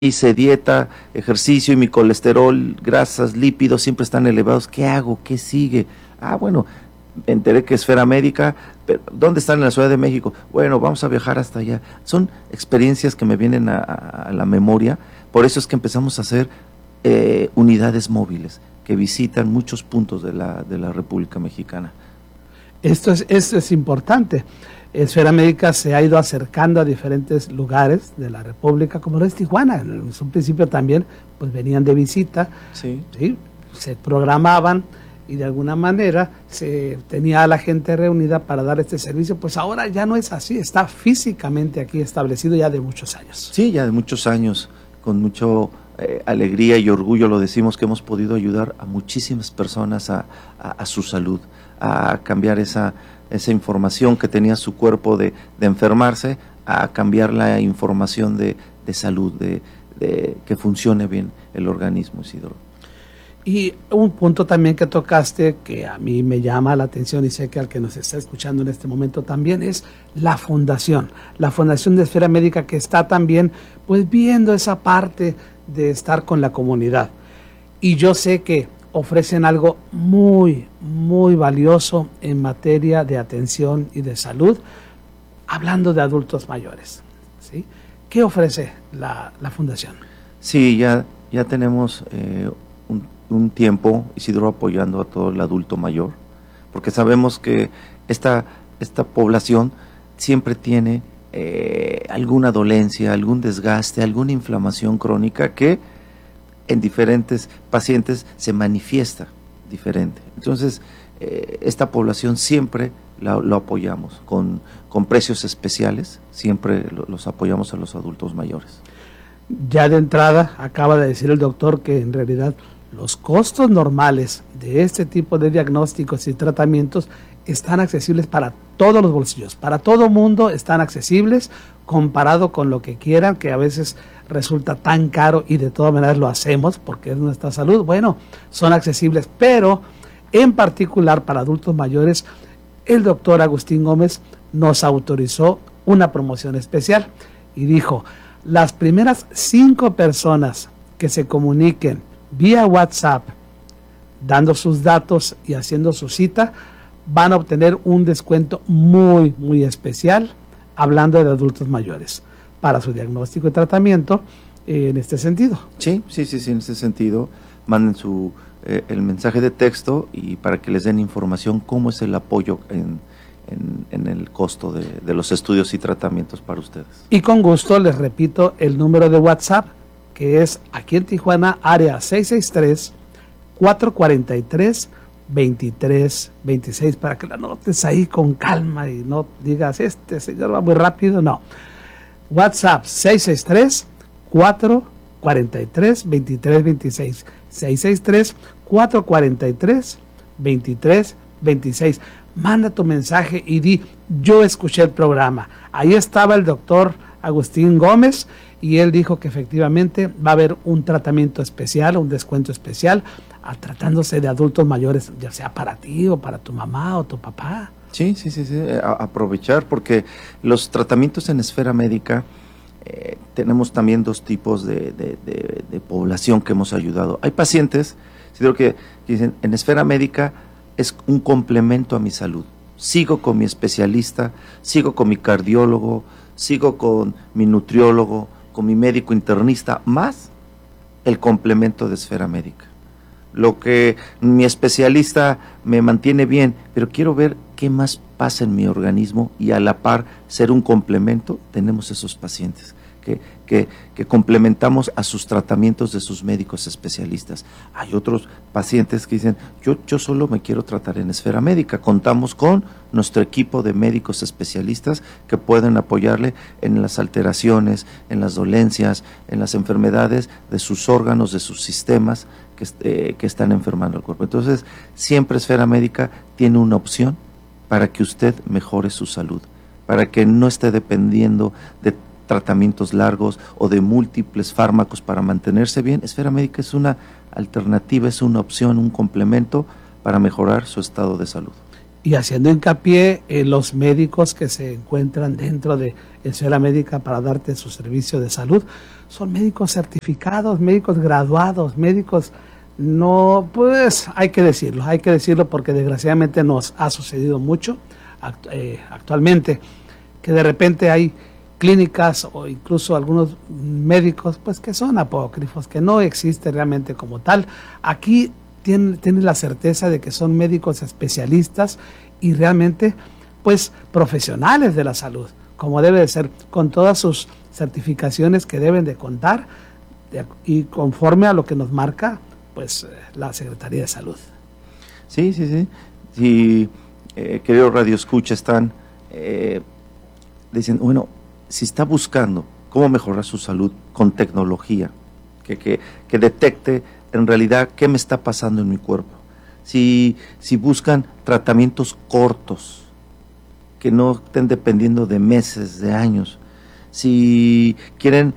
hice dieta, ejercicio y mi colesterol, grasas, lípidos siempre están elevados. ¿Qué hago? ¿Qué sigue? Bueno, me enteré que Esfera Médica, pero ¿dónde están? En la Ciudad de México. Bueno, vamos a viajar hasta allá. Son experiencias que me vienen a la memoria. Por eso es que empezamos a hacer unidades móviles que visitan muchos puntos de la República Mexicana. Esto es importante. Esfera Médica se ha ido acercando a diferentes lugares de la República, como lo es Tijuana. En un principio también pues venían de visita, sí, se programaban y de alguna manera se tenía a la gente reunida para dar este servicio. Pues ahora ya no es así, está físicamente aquí establecido ya de muchos años. Sí, ya de muchos años, con mucho alegría y orgullo lo decimos que hemos podido ayudar a muchísimas personas a su salud, a cambiar esa información que tenía su cuerpo de enfermarse, a cambiar la información de salud, de que funcione bien el organismo, Isidro. Y un punto también que tocaste que a mí me llama la atención y sé que al que nos está escuchando en este momento también es la fundación de Esfera Médica, que está también pues viendo esa parte de estar con la comunidad. Y yo sé que ofrecen algo muy, muy valioso en materia de atención y de salud, hablando de adultos mayores, ¿sí? ¿Qué ofrece la fundación? Sí, ya tenemos un tiempo, Isidro, apoyando a todo el adulto mayor, porque sabemos que esta población siempre tiene alguna dolencia, algún desgaste, alguna inflamación crónica que en diferentes pacientes se manifiesta diferente. Entonces, esta población siempre lo apoyamos con precios especiales, siempre los apoyamos a los adultos mayores. Ya de entrada, acaba de decir el doctor que en realidad los costos normales de este tipo de diagnósticos y tratamientos están accesibles para todos los bolsillos, para todo mundo están accesibles, comparado con lo que quieran, que a veces resulta tan caro y de todas maneras lo hacemos porque es nuestra salud. Bueno, son accesibles, pero en particular para adultos mayores, el doctor Agustín Gómez nos autorizó una promoción especial y dijo: las primeras 5 personas que se comuniquen vía WhatsApp, dando sus datos y haciendo su cita, van a obtener un descuento muy, muy especial, hablando de adultos mayores, para su diagnóstico y tratamiento en este sentido. Sí, en ese sentido, manden el mensaje de texto y para que les den información cómo es el apoyo en el costo de los estudios y tratamientos para ustedes. Y con gusto les repito el número de WhatsApp, que es aquí en Tijuana, área 663-443-2326, para que la anotes ahí con calma y no digas, este señor va muy rápido, no. WhatsApp 663-443-2326, 663-443-2326. Manda tu mensaje y di: yo escuché el programa. Ahí estaba el doctor Agustín Gómez y él dijo que efectivamente va a haber un tratamiento especial, un descuento especial, tratándose de adultos mayores, ya sea para ti o para tu mamá o tu papá. Sí, aprovechar, porque los tratamientos en Esfera Médica, tenemos también 2 tipos de población que hemos ayudado. Hay pacientes, que dicen, en Esfera Médica es un complemento a mi salud. Sigo con mi especialista, sigo con mi cardiólogo, sigo con mi nutriólogo, con mi médico internista, más el complemento de Esfera Médica. Lo que mi especialista me mantiene bien, pero quiero ver qué más pasa en mi organismo y a la par ser un complemento. Tenemos esos pacientes que complementamos a sus tratamientos de sus médicos especialistas. Hay otros pacientes que dicen, yo solo me quiero tratar en Esfera Médica. Contamos con nuestro equipo de médicos especialistas que pueden apoyarle en las alteraciones, en las dolencias, en las enfermedades de sus órganos, de sus sistemas que están enfermando el cuerpo. Entonces, siempre Esfera Médica tiene una opción para que usted mejore su salud, para que no esté dependiendo de tratamientos largos o de múltiples fármacos para mantenerse bien. Esfera Médica es una alternativa, es una opción, un complemento para mejorar su estado de salud. Y haciendo hincapié en los médicos que se encuentran dentro de Esfera Médica para darte su servicio de salud. Son médicos certificados, médicos graduados, médicos, no, pues hay que decirlo porque desgraciadamente nos ha sucedido mucho actualmente, que de repente hay clínicas o incluso algunos médicos pues que son apócrifos, que no existe realmente como tal. Aquí tienes la certeza de que son médicos especialistas y realmente pues profesionales de la salud, como debe de ser, con todas sus certificaciones que deben de contar y conforme a lo que nos marca pues la Secretaría de Salud. Sí. Querido Radio Escucha, están diciendo, bueno, si está buscando cómo mejorar su salud con tecnología, que detecte en realidad qué me está pasando en mi cuerpo, si buscan tratamientos cortos, que no estén dependiendo de meses, de años, si quieren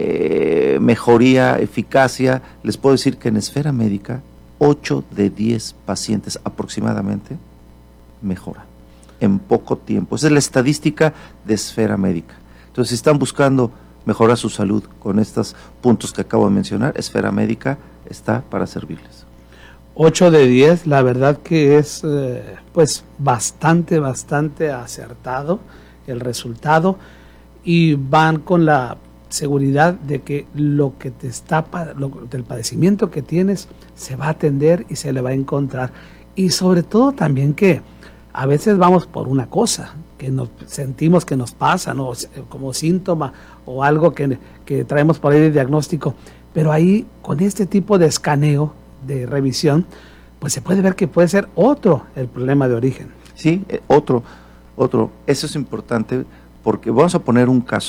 mejoría, eficacia, les puedo decir que en Esfera Médica 8 de 10 pacientes aproximadamente mejoran en poco tiempo. Esa es la estadística de Esfera Médica. Entonces, si están buscando mejorar su salud con estos puntos que acabo de mencionar, Esfera Médica está para servirles. 8 de 10, la verdad que es pues bastante acertado el resultado, y van con la seguridad de que lo que del padecimiento que tienes se va a atender y se le va a encontrar. Y sobre todo también que a veces vamos por una cosa que nos sentimos que nos pasa, ¿no? Como síntoma o algo que traemos por ahí de diagnóstico, pero ahí con este tipo de escaneo, de revisión, pues se puede ver que puede ser otro el problema de origen. Sí, otro. Eso es importante porque vamos a poner un caso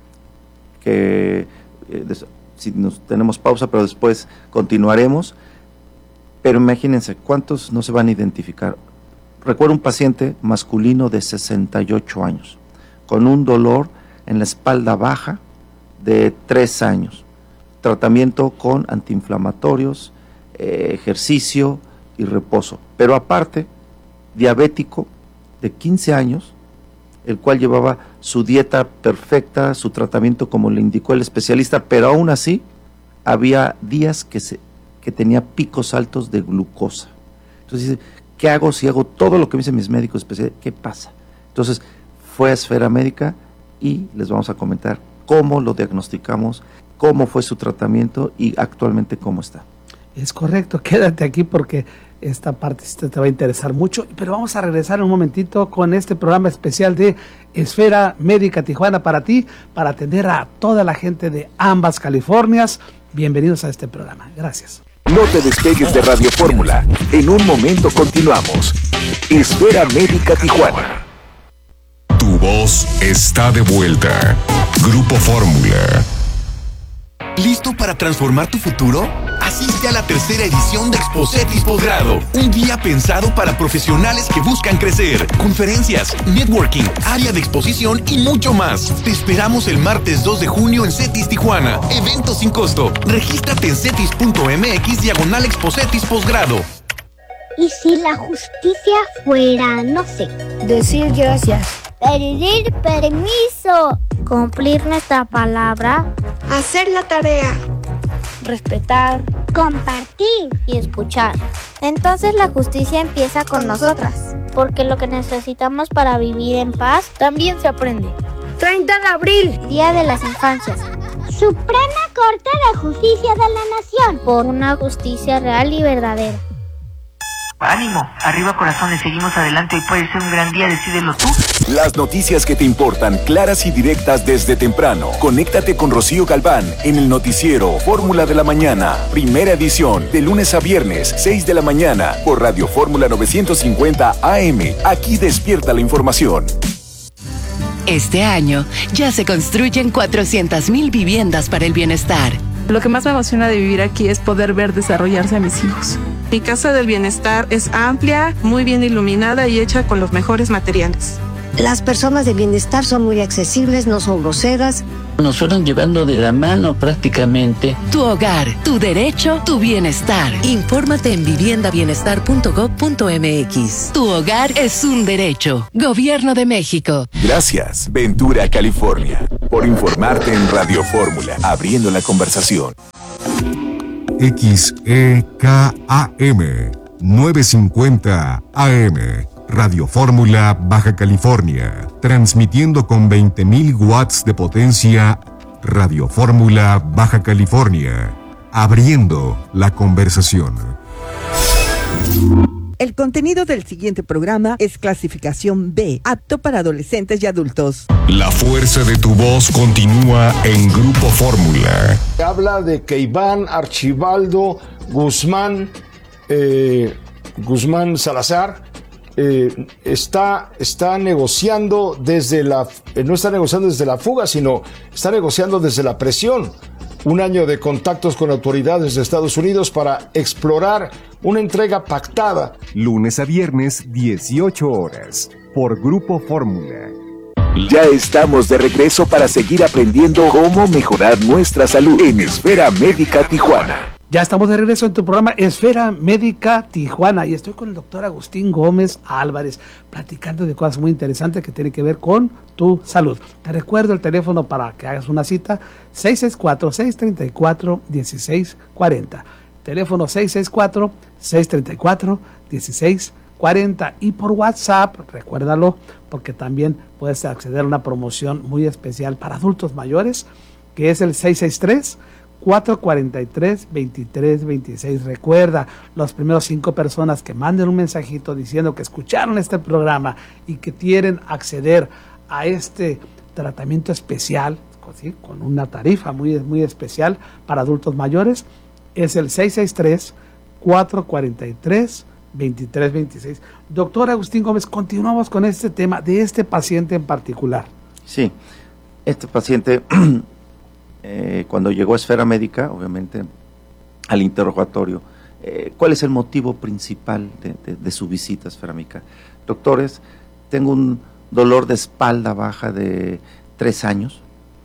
que si nos tenemos pausa, pero después continuaremos. Pero imagínense, ¿cuántos no se van a identificar? Recuerdo un paciente masculino de 68 años, con un dolor en la espalda baja de 3 años, tratamiento con antiinflamatorios, ejercicio y reposo, pero aparte, diabético de 15 años, el cual llevaba su dieta perfecta, su tratamiento como le indicó el especialista, pero aún así había días que tenía picos altos de glucosa. Entonces dice, ¿qué hago si hago todo lo que me dicen mis médicos especialistas? ¿Qué pasa? Entonces fue a Esfera Médica y les vamos a comentar cómo lo diagnosticamos, cómo fue su tratamiento y actualmente cómo está. Es correcto, quédate aquí porque esta parte te va a interesar mucho, pero vamos a regresar un momentito con este programa especial de Esfera Médica Tijuana para ti, para atender a toda la gente de ambas Californias. Bienvenidos a este programa, gracias. No te despegues de Radio Fórmula, en un momento continuamos. Esfera Médica Tijuana. Tu voz está de vuelta. Grupo Fórmula. ¿Listo para transformar tu futuro? Asiste a la tercera edición de Expocetis Posgrado, un día pensado para profesionales que buscan crecer. Conferencias, networking, área de exposición y mucho más. Te esperamos el martes 2 de junio en CETIS Tijuana. Evento sin costo. Regístrate en cetis.mx/Expocetis Posgrado. ¿Y si la justicia fuera, no sé, decir gracias, pedir permiso, cumplir nuestra palabra, hacer la tarea, respetar, compartir y escuchar? Entonces la justicia empieza con nosotras, porque lo que necesitamos para vivir en paz también se aprende. 30 de abril, Día de las Infancias. Suprema Corte de Justicia de la Nación. Por una justicia real y verdadera. Ánimo, arriba corazones, seguimos adelante, hoy puede ser un gran día, decídelo tú. Las noticias que te importan, claras y directas desde temprano. Conéctate con Rocío Galván en el noticiero Fórmula de la Mañana, primera edición, de lunes a viernes, 6 de la mañana, por Radio Fórmula 950 AM. Aquí despierta la información. Este año ya se construyen 400,000 viviendas para el bienestar. Lo que más me emociona de vivir aquí es poder ver desarrollarse a mis hijos. Mi casa del bienestar es amplia, muy bien iluminada y hecha con los mejores materiales. Las personas de bienestar son muy accesibles, no son groseras. Nos fueron llevando de la mano prácticamente. Tu hogar, tu derecho, tu bienestar. Infórmate en viviendabienestar.gov.mx. Tu hogar es un derecho. Gobierno de México. Gracias, Ventura, California, por informarte en Radio Fórmula, abriendo la conversación. XEKAM 950 AM Radio Fórmula, Baja California, transmitiendo con 20.000 watts de potencia. Radio Fórmula, Baja California, abriendo la conversación. El contenido del siguiente programa es clasificación B, apto para adolescentes y adultos. La fuerza de tu voz continúa en Grupo Fórmula. Habla de que Iván Archibaldo Guzmán Salazar está negociando no está negociando desde la fuga, sino está negociando desde la presión. Un año de contactos con autoridades de Estados Unidos para explorar una entrega pactada. Lunes a viernes, 18 horas, por Grupo Fórmula. Ya estamos de regreso para seguir aprendiendo cómo mejorar nuestra salud en Esfera Médica Tijuana. Ya estamos de regreso en tu programa Esfera Médica Tijuana y estoy con el doctor Agustín Gómez Álvarez platicando de cosas muy interesantes que tienen que ver con tu salud. Te recuerdo el teléfono para que hagas una cita, 664-634-1640. Teléfono 664-634-1640 y por WhatsApp, recuérdalo, porque también puedes acceder a una promoción muy especial para adultos mayores, que es el 663-443-2326. Recuerda, los primeros 5 personas que manden un mensajito diciendo que escucharon este programa y que quieren acceder a este tratamiento especial, ¿sí?, con una tarifa muy, muy especial para adultos mayores, es el 663-443-2326. Doctor Agustín Gómez, continuamos con este tema de este paciente en particular. Sí, este paciente... cuando llegó a Esfera Médica, obviamente, al interrogatorio, ¿cuál es el motivo principal de su visita a Esfera Médica? Doctores, tengo un dolor de espalda baja de 3 años,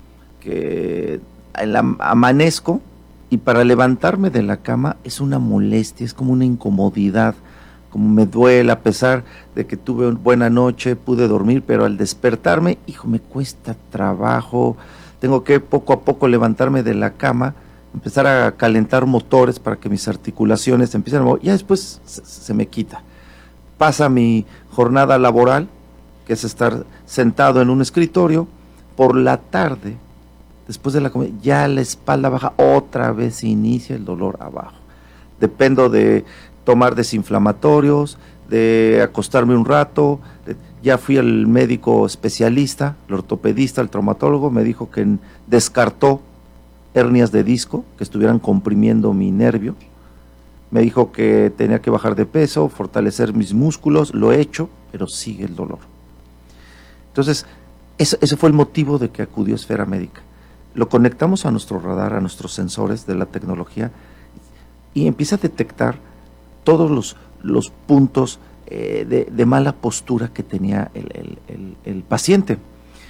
que amanezco y para levantarme de la cama es una molestia, es como una incomodidad, como me duele, a pesar de que tuve una buena noche, pude dormir, pero al despertarme, me cuesta trabajo. Tengo que poco a poco levantarme de la cama, empezar a calentar motores para que mis articulaciones empiecen a mover. Ya después se me quita. Pasa mi jornada laboral, que es estar sentado en un escritorio. Por la tarde, después de la comida, ya la espalda baja, otra vez inicia el dolor abajo. Dependo de tomar desinflamatorios, de acostarme un rato. Ya fui al médico especialista, el ortopedista, el traumatólogo, me dijo que descartó hernias de disco que estuvieran comprimiendo mi nervio. Me dijo que tenía que bajar de peso, fortalecer mis músculos, lo he hecho, pero sigue el dolor. Entonces, ese fue el motivo de que acudió a Esfera Médica. Lo conectamos a nuestro radar, a nuestros sensores de la tecnología y empieza a detectar todos los puntos de mala postura que tenía el paciente.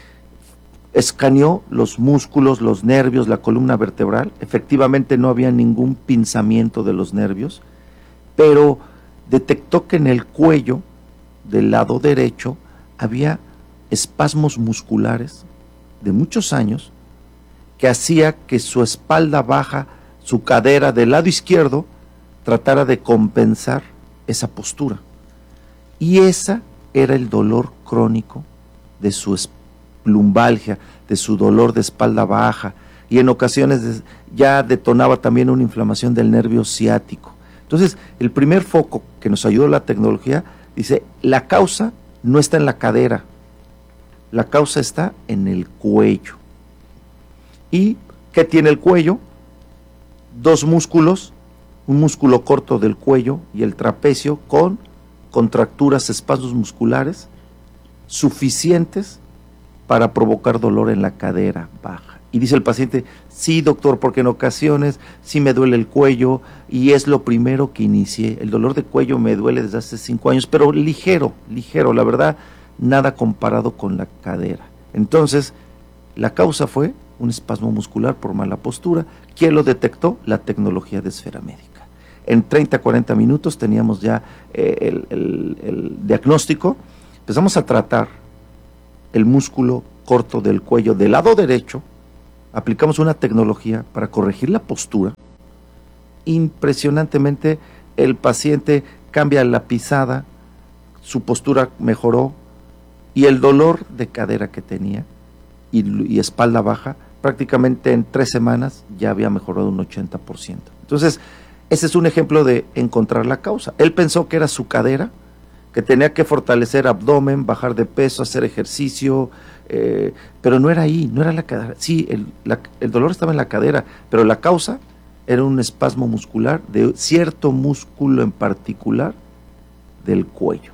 Escaneó los músculos, los nervios, la columna vertebral. Efectivamente no había ningún pinzamiento de los nervios, pero detectó que en el cuello del lado derecho había espasmos musculares de muchos años que hacía que su espalda baja, su cadera del lado izquierdo, tratara de compensar esa postura. Y ese era el dolor crónico de su lumbalgia, de su dolor de espalda baja, y en ocasiones ya detonaba también una inflamación del nervio ciático. Entonces, el primer foco que nos ayudó la tecnología, dice, la causa no está en la cadera, la causa está en el cuello. ¿Y qué tiene el cuello? 2 músculos, un músculo corto del cuello y el trapecio con contracturas, espasmos musculares suficientes para provocar dolor en la cadera baja. Y dice el paciente, sí doctor, porque en ocasiones sí me duele el cuello y es lo primero que inicié. El dolor de cuello me duele desde hace 5 años, pero ligero, la verdad, nada comparado con la cadera. Entonces, la causa fue un espasmo muscular por mala postura. ¿Quién lo detectó? La tecnología de Esfera Médica. En 30, 40 minutos teníamos ya el diagnóstico. Empezamos a tratar el músculo corto del cuello del lado derecho. Aplicamos una tecnología para corregir la postura. Impresionantemente, el paciente cambia la pisada, su postura mejoró y el dolor de cadera que tenía y espalda baja, prácticamente en 3 semanas ya había mejorado un 80%. Entonces, ese es un ejemplo de encontrar la causa. Él pensó que era su cadera, que tenía que fortalecer abdomen, bajar de peso, hacer ejercicio, pero no era ahí, no era la cadera. Sí, el dolor estaba en la cadera, pero la causa era un espasmo muscular de cierto músculo en particular del cuello.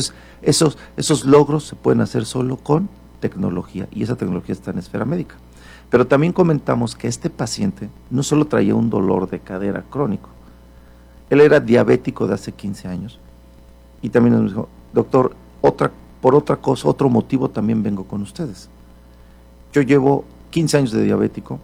Esos logros se pueden hacer solo con tecnología, y esa tecnología está en Esfera Médica. Pero también comentamos que este paciente no solo traía un dolor de cadera crónico, él era diabético de hace 15 años, y también nos dijo, doctor, por otra cosa, otro motivo también vengo con ustedes. Yo llevo 15 años de diabético,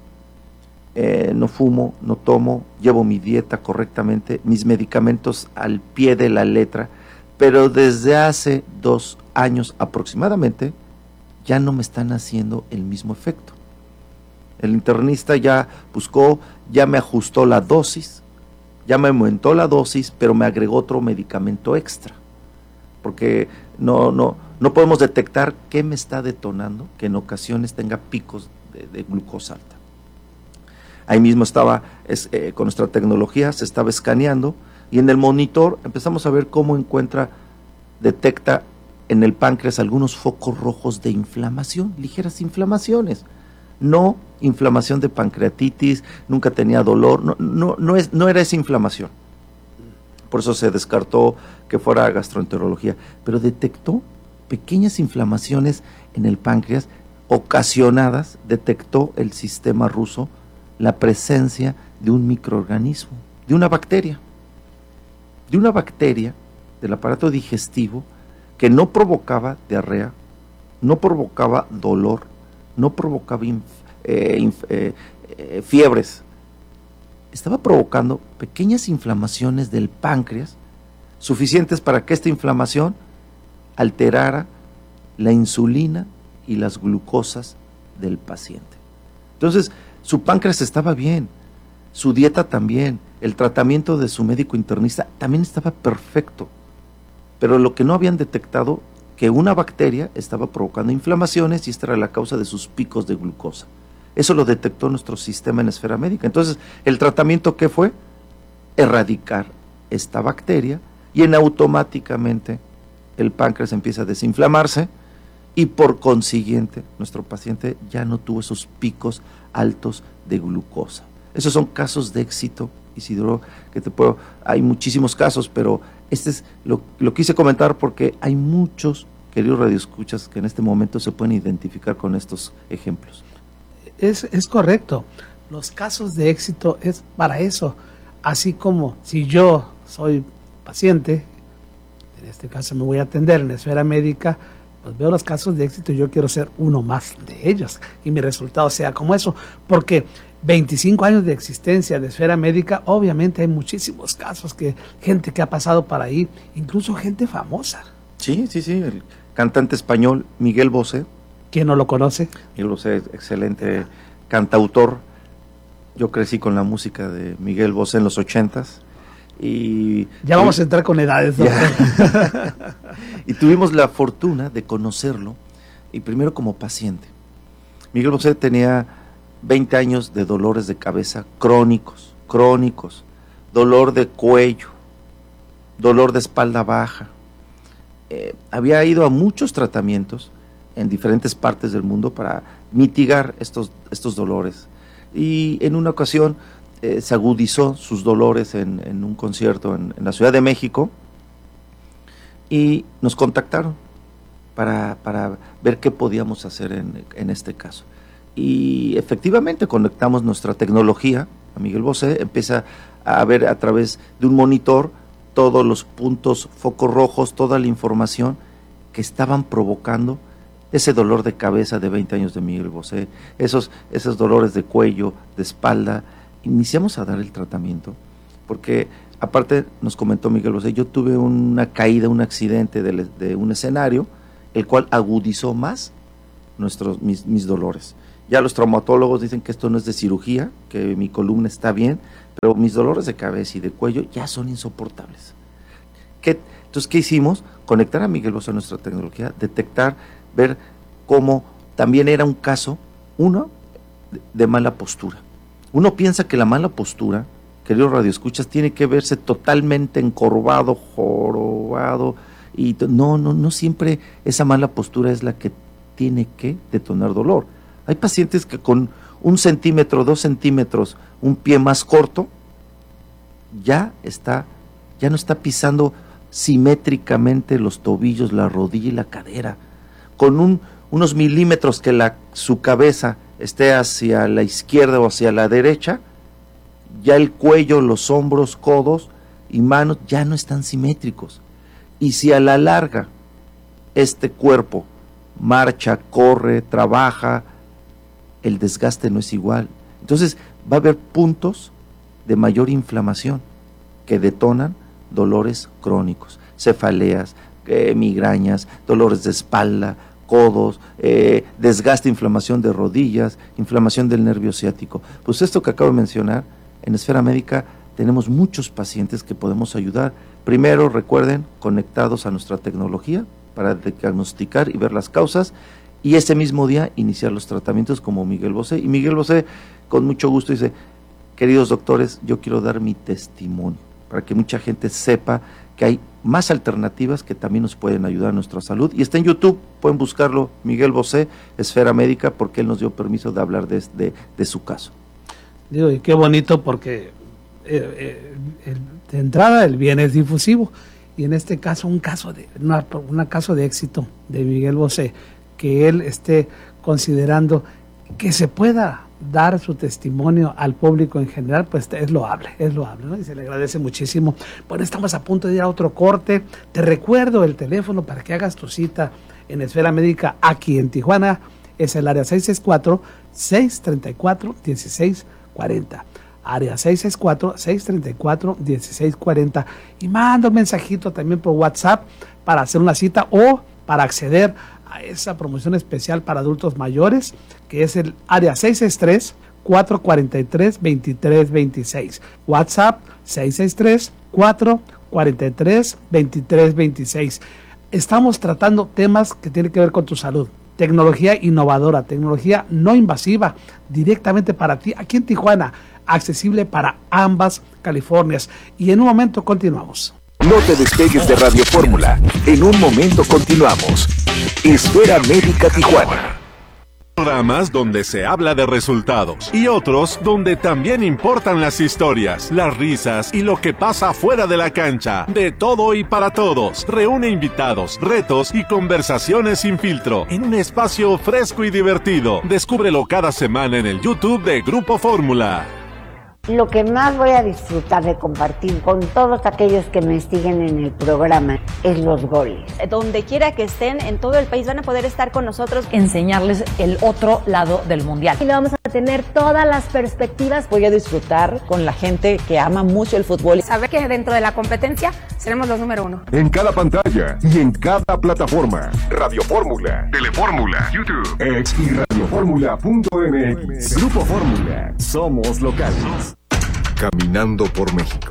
no fumo, no tomo, llevo mi dieta correctamente, mis medicamentos al pie de la letra, pero desde hace 2 años aproximadamente ya no me están haciendo el mismo efecto. El internista ya buscó, ya me ajustó la dosis, ya me aumentó la dosis, pero me agregó otro medicamento extra, porque no podemos detectar qué me está detonando, que en ocasiones tenga picos de glucosa alta. Ahí mismo estaba, con nuestra tecnología, se estaba escaneando, y en el monitor empezamos a ver cómo detecta en el páncreas algunos focos rojos de inflamación, ligeras inflamaciones, no inflamación de pancreatitis, nunca tenía dolor, no era esa inflamación. Por eso se descartó que fuera gastroenterología, pero detectó pequeñas inflamaciones en el páncreas ocasionadas, detectó el sistema ruso la presencia de un microorganismo, de una bacteria del aparato digestivo que no provocaba diarrea, no provocaba dolor, no provocaba fiebres. Estaba provocando pequeñas inflamaciones del páncreas, suficientes para que esta inflamación alterara la insulina y las glucosas del paciente. Entonces, su páncreas estaba bien, su dieta también, el tratamiento de su médico internista también estaba perfecto, pero lo que no habían detectado, que una bacteria estaba provocando inflamaciones y esta era la causa de sus picos de glucosa. Eso lo detectó nuestro sistema en Esfera Médica. Entonces, el tratamiento, ¿qué fue? Erradicar esta bacteria, y automáticamente el páncreas empieza a desinflamarse y por consiguiente nuestro paciente ya no tuvo esos picos altos de glucosa. Esos son casos de éxito, Isidro, hay muchísimos casos, pero este es lo quise comentar porque hay muchos queridos radioescuchas que en este momento se pueden identificar con estos ejemplos. Es correcto. Los casos de éxito es para eso. Así como si yo soy paciente, en este caso me voy a atender en Esfera Médica, pues veo los casos de éxito y yo quiero ser uno más de ellos y mi resultado sea como eso, porque 25 años de existencia de Esfera Médica, obviamente hay muchísimos casos, gente que ha pasado por ahí, incluso gente famosa. Sí, el cantante español Miguel Bosé. ¿Quién no lo conoce? Miguel Bosé, excelente cantautor. Yo crecí con la música de Miguel Bosé en los 80s. Y ya vamos a entrar con edades, ¿no? Y tuvimos la fortuna de conocerlo, y primero como paciente. Miguel Bosé tenía 20 años de dolores de cabeza crónicos, dolor de cuello, dolor de espalda baja. Había ido a muchos tratamientos en diferentes partes del mundo para mitigar estos dolores. Y en una ocasión se agudizó sus dolores en un concierto en la Ciudad de México, y nos contactaron para ver qué podíamos hacer en este caso. Y efectivamente conectamos nuestra tecnología a Miguel Bosé, empieza a ver a través de un monitor todos los puntos, focos rojos, toda la información, que estaban provocando ese dolor de cabeza de 20 años de Miguel Bosé, esos dolores de cuello, de espalda. Iniciamos a dar el tratamiento, porque aparte nos comentó Miguel Bosé, yo tuve una caída, un accidente de un escenario, el cual agudizó más mis dolores. Ya los traumatólogos dicen que esto no es de cirugía, que mi columna está bien, pero mis dolores de cabeza y de cuello ya son insoportables. Entonces, ¿qué hicimos? Conectar a Miguel Bosé a nuestra tecnología, detectar, ver cómo también era un caso, uno, de mala postura. Uno piensa que la mala postura, queridos radioescuchas, tiene que verse totalmente encorvado, jorobado, y no siempre esa mala postura es la que tiene que detonar dolor. Hay pacientes que con 1 centímetro, 2 centímetros, un pie más corto, ya no está pisando simétricamente los tobillos, la rodilla y la cadera. Con unos milímetros que su cabeza esté hacia la izquierda o hacia la derecha, ya el cuello, los hombros, codos y manos ya no están simétricos. Y si a la larga este cuerpo marcha, corre, trabaja, el desgaste no es igual. Entonces va a haber puntos de mayor inflamación que detonan dolores crónicos, cefaleas, migrañas, dolores de espalda, codos, desgaste, inflamación de rodillas, inflamación del nervio ciático. Pues esto que acabo de mencionar, en Esfera Médica tenemos muchos pacientes que podemos ayudar. Primero, recuerden, conectados a nuestra tecnología para diagnosticar y ver las causas, y ese mismo día iniciar los tratamientos como Miguel Bosé. Y Miguel Bosé, con mucho gusto, dice: queridos doctores, yo quiero dar mi testimonio, para que mucha gente sepa que hay más alternativas que también nos pueden ayudar a nuestra salud. Y está en YouTube, pueden buscarlo, Miguel Bosé, Esfera Médica, porque él nos dio permiso de hablar de su caso. Digo, y qué bonito, porque de entrada el bien es difusivo, y en este caso un caso de éxito de Miguel Bosé, que él esté considerando que se pueda dar su testimonio al público en general, pues es loable, ¿no? Y se le agradece muchísimo. Bueno, estamos a punto de ir a otro corte. Te recuerdo el teléfono para que hagas tu cita en Esfera Médica aquí en Tijuana. Es el área 664-634-1640. Área 664-634-1640. Y manda un mensajito también por WhatsApp para hacer una cita o para acceder a esa promoción especial para adultos mayores, que es el área 663-443-2326. WhatsApp 663-443-2326. Estamos tratando temas que tienen que ver con tu salud. Tecnología innovadora, tecnología no invasiva, directamente para ti, aquí en Tijuana, accesible para ambas Californias. Y en un momento continuamos. No te despegues de Radio Fórmula. En un momento continuamos. Esfera Médica Tijuana. Programas donde se habla de resultados y otros donde también importan las historias, las risas y lo que pasa fuera de la cancha. De todo y para todos. Reúne invitados, retos y conversaciones sin filtro en un espacio fresco y divertido. Descúbrelo cada semana en el YouTube de Grupo Fórmula. Lo que más voy a disfrutar de compartir con todos aquellos que me siguen en el programa es los goles. Donde quiera que estén en todo el país van a poder estar con nosotros, enseñarles el otro lado del mundial. Y lo vamos a tener todas las perspectivas. Voy a disfrutar con la gente que ama mucho el fútbol. Saber que dentro de la competencia seremos los número 1. En cada pantalla y en cada plataforma. Radio Fórmula, Telefórmula, YouTube, X y radiofórmula.mx. Grupo Fórmula. Somos locales. Caminando por México.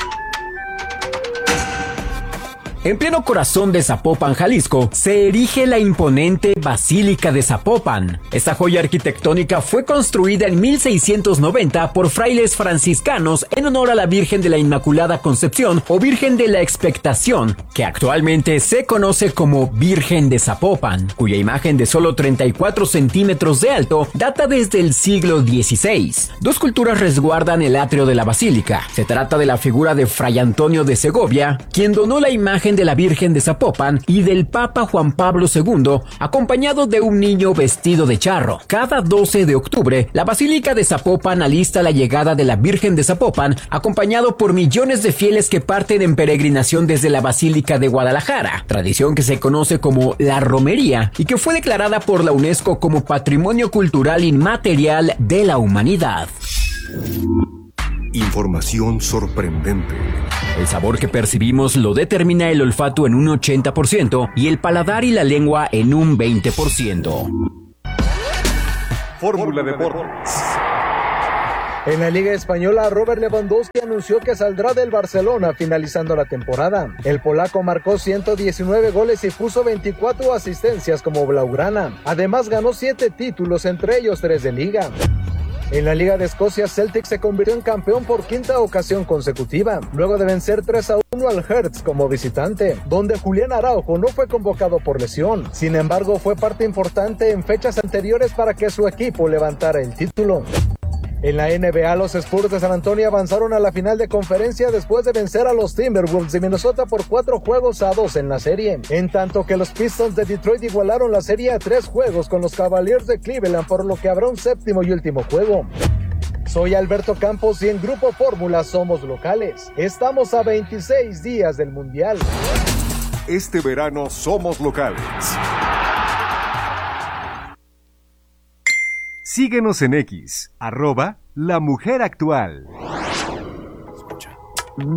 En pleno corazón de Zapopan, Jalisco, se erige la imponente Basílica de Zapopan. Esta joya arquitectónica fue construida en 1690 por frailes franciscanos en honor a la Virgen de la Inmaculada Concepción o Virgen de la Expectación, que actualmente se conoce como Virgen de Zapopan, cuya imagen de solo 34 centímetros de alto data desde el siglo XVI. Dos culturas resguardan el atrio de la basílica. Se trata de la figura de Fray Antonio de Segovia, quien donó la imagen imagen de la Virgen de Zapopan y del Papa Juan Pablo II, acompañado de un niño vestido de charro. Cada 12 de octubre, la Basílica de Zapopan alista la llegada de la Virgen de Zapopan, acompañado por millones de fieles que parten en peregrinación desde la Basílica de Guadalajara, tradición que se conoce como la romería y que fue declarada por la UNESCO como Patrimonio Cultural Inmaterial de la Humanidad. Información sorprendente. El sabor que percibimos lo determina el olfato en un 80% y el paladar y la lengua en un 20%. Fórmula Deportes. En la Liga Española, Robert Lewandowski anunció que saldrá del Barcelona finalizando la temporada. El polaco marcó 119 goles y puso 24 asistencias como blaugrana. Además, ganó 7 títulos, entre ellos 3 de Liga. En la Liga de Escocia, Celtic se convirtió en campeón por 5ª ocasión consecutiva, luego de vencer 3-1 al Hearts como visitante, donde Julián Araujo no fue convocado por lesión. Sin embargo, fue parte importante en fechas anteriores para que su equipo levantara el título. En la NBA, los Spurs de San Antonio avanzaron a la final de conferencia después de vencer a los Timberwolves de Minnesota por 4-2 en la serie, en tanto que los Pistons de Detroit igualaron la serie a 3 juegos con los Cavaliers de Cleveland, por lo que habrá un 7º y último juego. Soy Alberto Campos y en Grupo Fórmula somos locales. Estamos a 26 días del Mundial. Este verano somos locales. Síguenos en X, @LaMujerActual.